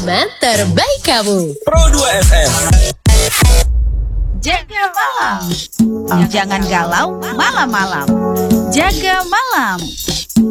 teman terbaik kamu. Pro 2 FM. Jaga malam. Jangan galau malam-malam. Jaga malam.